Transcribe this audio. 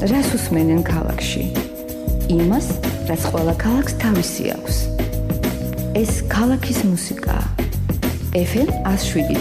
რას უსმენენ ქალაქში? იმას, რაც ყველა ქალაქს თავისი აქვს. ეს ქალაქის მუსიკაა. FM 107